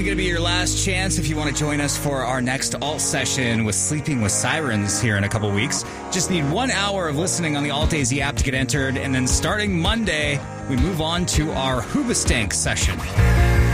Going to be your last chance if you want to join us for our next alt session with Sleeping with Sirens here in a couple weeks. Just need 1 hour of listening on the Alt AZ app to get entered, and then starting Monday, we move on to our Hoobastank session.